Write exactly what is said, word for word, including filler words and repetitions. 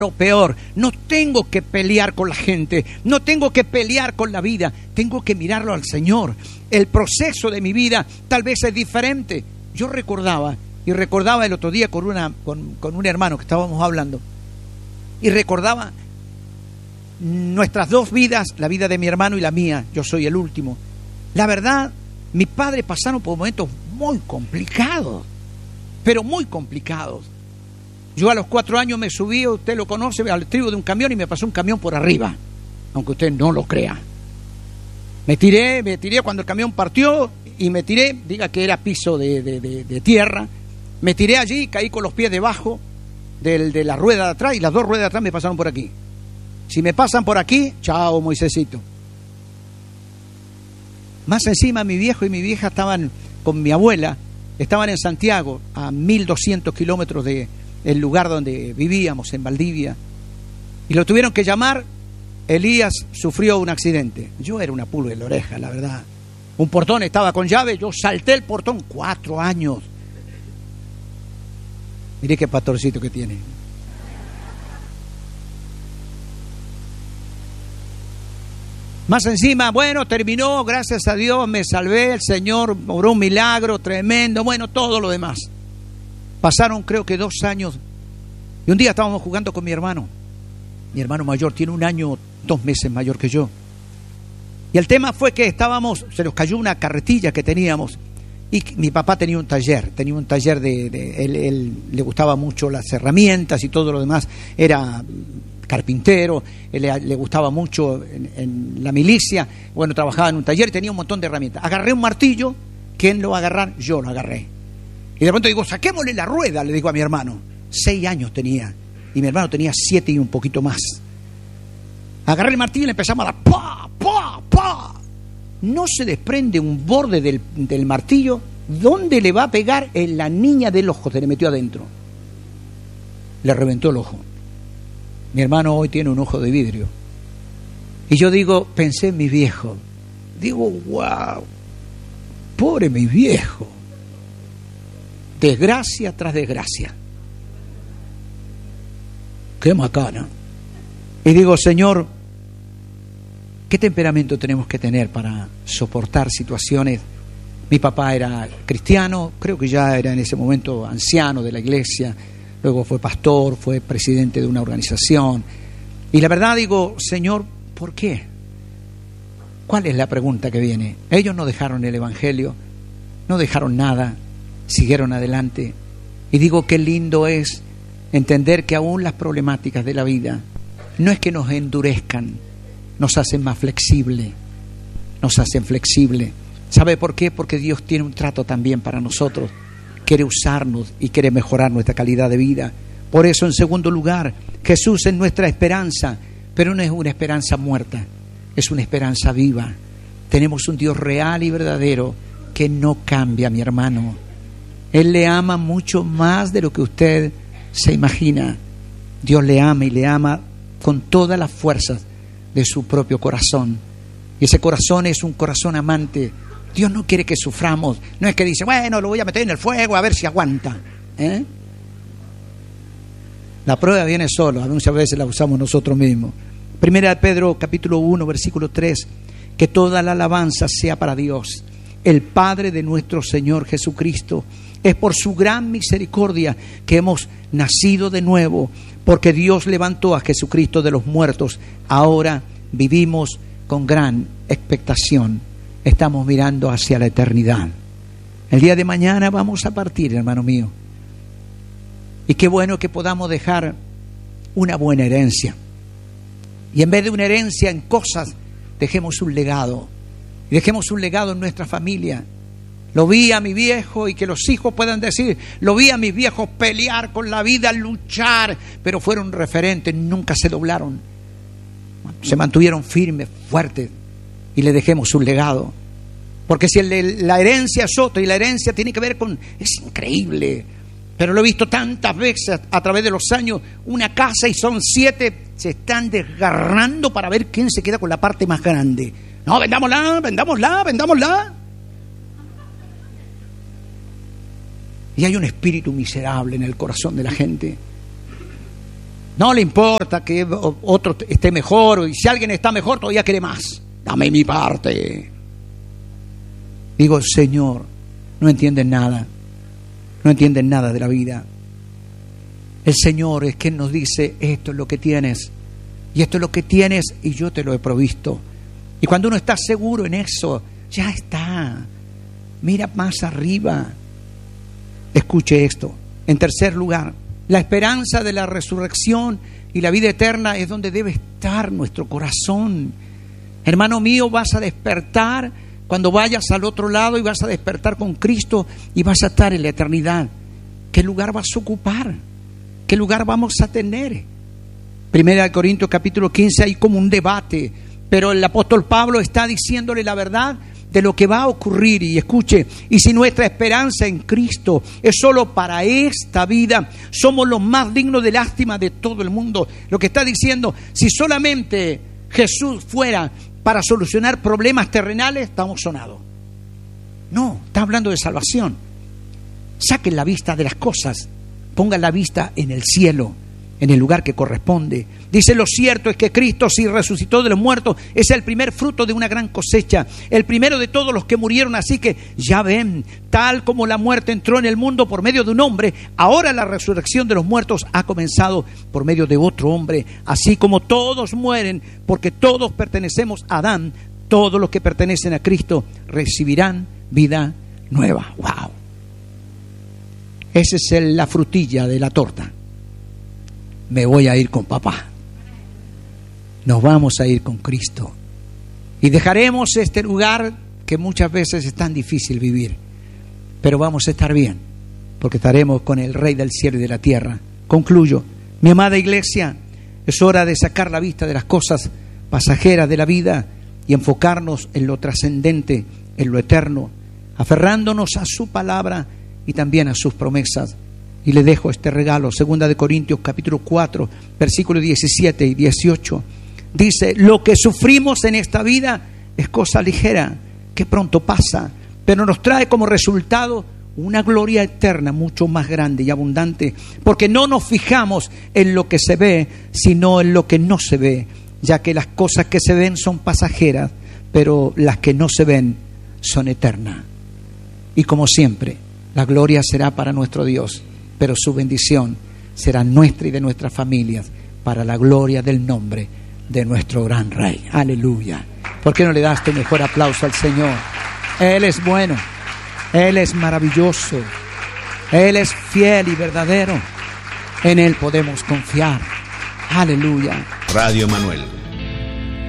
lo peor. No tengo que pelear con la gente, no tengo que pelear con la vida, tengo que mirarlo al Señor. El proceso de mi vida tal vez es diferente. Yo recordaba, y recordaba el otro día con, una, con, con un hermano que estábamos hablando, y recordaba nuestras dos vidas, la vida de mi hermano y la mía. Yo soy el último. La verdad, mis padres pasaron por momentos muy complicados, pero muy complicados. Yo a los cuatro años me subí, usted lo conoce, al estribo de un camión y me pasó un camión por arriba, aunque usted no lo crea. Me tiré, me tiré cuando el camión partió y me tiré, diga que era piso de, de, de, de tierra, me tiré allí, caí con los pies debajo del, de la rueda de atrás y las dos ruedas de atrás me pasaron por aquí. Si me pasan por aquí, chao Moisésito. Más encima mi viejo y mi vieja estaban con mi abuela, estaban en Santiago, a mil doscientos kilómetros de el lugar donde vivíamos, en Valdivia, y lo tuvieron que llamar. Elías sufrió un accidente. Yo era una pulga en la oreja, la verdad. Un portón estaba con llave, yo salté el portón, cuatro años. Miré qué pastorcito que tiene. Más encima, bueno, terminó, gracias a Dios, me salvé, el Señor obró un milagro tremendo, bueno, todo lo demás. Pasaron creo que dos años y un día estábamos jugando con mi hermano. Mi hermano mayor tiene un año, dos meses mayor que yo. Y el tema fue que estábamos, se nos cayó una carretilla que teníamos y mi papá tenía un taller, tenía un taller de, de él, él le gustaba mucho las herramientas y todo lo demás, era carpintero, él le, le gustaba mucho en, en la milicia, bueno, trabajaba en un taller y tenía un montón de herramientas. Agarré un martillo, ¿quién lo va a agarrar? Yo lo agarré. Y de pronto digo, saquémosle la rueda, le digo a mi hermano. Seis años tenía. Y mi hermano tenía siete y un poquito más. Agarré el martillo y le empezamos a dar ¡pa! ¡pa! ¡pa! No se desprende un borde del, del martillo. ¿Dónde le va a pegar? En la niña del ojo, se le metió adentro. Le reventó el ojo. Mi hermano hoy tiene un ojo de vidrio. Y yo digo, pensé en mi viejo. Digo, wow, pobre mi viejo. Desgracia tras desgracia. Qué macana. Y digo, Señor, ¿qué temperamento tenemos que tener para soportar situaciones? Mi papá era cristiano, creo que ya era en ese momento anciano de la iglesia, luego fue pastor, fue presidente de una organización. Y la verdad digo, Señor, ¿por qué? ¿Cuál es la pregunta que viene? Ellos no dejaron el evangelio, no dejaron nada, siguieron adelante. Y digo, qué lindo es entender que aún las problemáticas de la vida no es que nos endurezcan, nos hacen más flexibles, nos hacen flexibles. ¿Sabe por qué? Porque Dios tiene un trato también para nosotros, quiere usarnos y quiere mejorar nuestra calidad de vida. Por eso, en segundo lugar, Jesús es nuestra esperanza, pero no es una esperanza muerta, es una esperanza viva. Tenemos un Dios real y verdadero que no cambia, mi hermano. Él le ama mucho más de lo que usted se imagina. Dios le ama y le ama con todas las fuerzas de su propio corazón. Y ese corazón es un corazón amante. Dios no quiere que suframos. No es que dice, bueno, lo voy a meter en el fuego a ver si aguanta. ¿Eh? La prueba viene solo. Muchas veces la usamos nosotros mismos. Primera de Pedro, capítulo uno, versículo tres. Que toda la alabanza sea para Dios, el Padre de nuestro Señor Jesucristo. Es por su gran misericordia que hemos nacido de nuevo, porque Dios levantó a Jesucristo de los muertos. Ahora vivimos con gran expectación. Estamos mirando hacia la eternidad. El día de mañana vamos a partir, hermano mío. Y qué bueno que podamos dejar una buena herencia. Y en vez de una herencia en cosas, dejemos un legado. Y dejemos un legado en nuestra familia. Lo vi a mi viejo y que los hijos puedan decir, lo vi a mis viejos pelear con la vida, luchar, pero fueron referentes, nunca se doblaron. Se mantuvieron firmes, fuertes, y le dejemos un legado. Porque si el, la herencia es otra, y la herencia tiene que ver con, es increíble, pero lo he visto tantas veces a, a través de los años, una casa y son siete, se están desgarrando para ver quién se queda con la parte más grande. No, vendámosla, vendámosla, vendámosla. Y hay un espíritu miserable en el corazón de la gente. No le importa que otro esté mejor, y si alguien está mejor todavía quiere más. Dame mi parte. Digo, Señor, no entienden nada. No entienden nada de la vida. El Señor es quien nos dice, esto es lo que tienes, y esto es lo que tienes, y yo te lo he provisto. Y cuando uno está seguro en eso, ya está. Mira más arriba. Escuche esto. En tercer lugar, la esperanza de la resurrección y la vida eterna es donde debe estar nuestro corazón. Hermano mío, vas a despertar cuando vayas al otro lado, y vas a despertar con Cristo y vas a estar en la eternidad. ¿Qué lugar vas a ocupar? ¿Qué lugar vamos a tener? Primera de Corintios capítulo quince, hay como un debate, pero el apóstol Pablo está diciéndole la verdad de lo que va a ocurrir. Y escuche, y si nuestra esperanza en Cristo es solo para esta vida, somos los más dignos de lástima de todo el mundo. Lo que está diciendo, si solamente Jesús fuera para solucionar problemas terrenales, estamos sonados. No, está hablando de salvación. Saquen la vista de las cosas, pongan la vista en el cielo, en el lugar que corresponde. Dice, lo cierto es que Cristo, si resucitó de los muertos, es el primer fruto de una gran cosecha, el primero de todos los que murieron. Así que ya ven, tal como la muerte entró en el mundo por medio de un hombre, ahora la resurrección de los muertos ha comenzado por medio de otro hombre. Así como todos mueren, porque todos pertenecemos a Adán, todos los que pertenecen a Cristo recibirán vida nueva. ¡Wow! Esa es el, la frutilla de la torta. Me voy a ir con papá. Nos vamos a ir con Cristo. Y dejaremos este lugar que muchas veces es tan difícil vivir. Pero vamos a estar bien, porque estaremos con el Rey del cielo y de la tierra. Concluyo. Mi amada iglesia, es hora de sacar la vista de las cosas pasajeras de la vida y enfocarnos en lo trascendente, en lo eterno, aferrándonos a su palabra y también a sus promesas. Y le dejo este regalo, segunda de Corintios capítulo cuatro, versículos diecisiete y dieciocho. Dice, lo que sufrimos en esta vida es cosa ligera, que pronto pasa, pero nos trae como resultado una gloria eterna mucho más grande y abundante, porque no nos fijamos en lo que se ve, sino en lo que no se ve, ya que las cosas que se ven son pasajeras, pero las que no se ven son eternas. Y como siempre, la gloria será para nuestro Dios, pero su bendición será nuestra y de nuestras familias, para la gloria del nombre de nuestro gran Rey. Aleluya. ¿Por qué no le das tu mejor aplauso al Señor? Él es bueno, Él es maravilloso, Él es fiel y verdadero. En Él podemos confiar. Aleluya. Radio Emanuel.